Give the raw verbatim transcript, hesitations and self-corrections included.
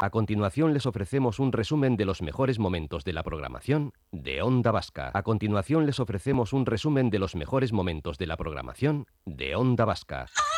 A continuación les ofrecemos un resumen de los mejores momentos de la programación de Onda Vasca. A continuación les ofrecemos un resumen de los mejores momentos de la programación de Onda Vasca.